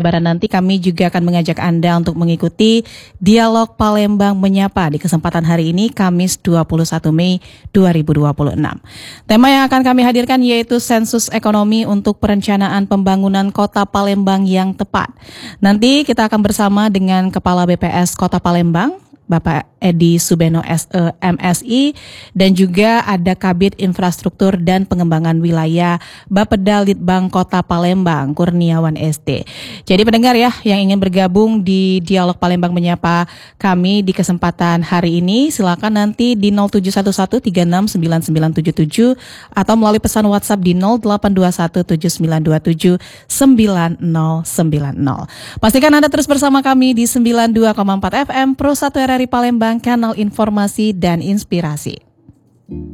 Lebaran nanti kami juga akan mengajak Anda untuk mengikuti Dialog Palembang Menyapa di kesempatan hari ini Kamis 21 Mei 2026. Tema yang akan kami hadirkan yaitu sensus ekonomi untuk perencanaan pembangunan Kota Palembang yang tepat. Nanti kita akan bersama dengan Kepala BPS Kota Palembang, Bapak Edi Subeno SE MSI, dan juga ada Kabid Infrastruktur dan Pengembangan Wilayah Bapeda Litbang Kota Palembang Kurniawan ST. Jadi pendengar ya yang ingin bergabung di Dialog Palembang Menyapa kami di kesempatan hari ini, silakan nanti di 0711369977 atau melalui pesan WhatsApp di 082179279090. Pastikan Anda terus bersama kami di 92,4 FM Pro 1 RRI Palembang, kanal informasi dan inspirasi.